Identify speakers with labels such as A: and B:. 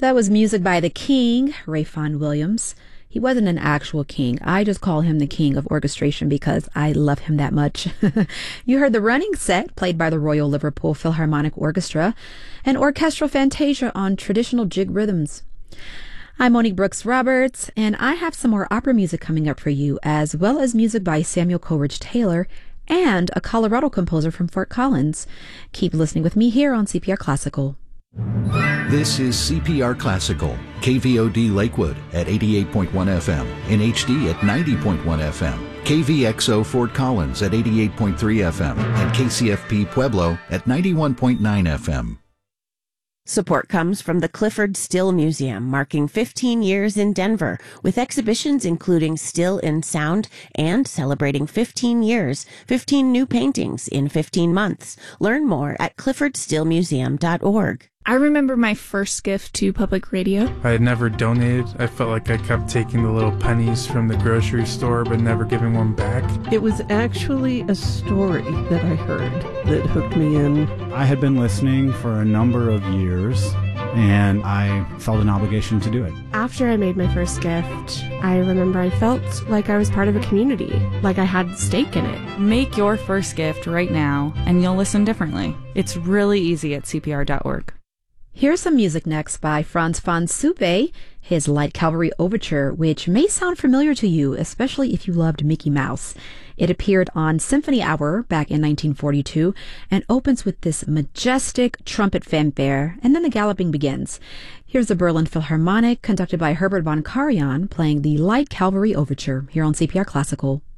A: That was music by the King, Ray Vaughan Williams. He wasn't an actual king. I just call him the king of orchestration because I love him that much. You heard the running set played by the Royal Liverpool Philharmonic Orchestra, an orchestral fantasia on traditional jig rhythms. I'm Monique Brooks Roberts, and I have some more opera music coming up for you, as well as music by Samuel Coleridge Taylor and a Colorado composer from Fort Collins. Keep listening with me here on CPR Classical.
B: This is CPR Classical, KVOD Lakewood at 88.1 FM, in HD at 90.1 FM, KVXO Fort Collins at 88.3 FM, and KCFP Pueblo at 91.9 FM.
C: Support comes from the Clifford Still Museum, marking 15 years in Denver, with exhibitions including Still in Sound and celebrating 15 years, 15 new paintings in 15 months. Learn more at cliffordstillmuseum.org.
D: I remember my first gift to public radio.
E: I had never donated. I felt like I kept taking the little pennies from the grocery store but never giving one back.
F: It was actually a story that I heard that hooked me in.
G: I had been listening for a number of years, and I felt an obligation to do it.
H: After I made my first gift, I remember I felt like I was part of a community, like I had stake in it.
I: Make your first gift right now, and you'll listen differently. It's really easy at CPR.org.
A: Here's some music next by Frans van Supe, his Light Cavalry Overture, which may sound familiar to you, especially if you loved Mickey Mouse. It appeared on Symphony Hour back in 1942 and opens with this majestic trumpet fanfare, and then the galloping begins. Here's the Berlin Philharmonic, conducted by Herbert von Karajan, playing the Light Cavalry Overture here on CPR Classical.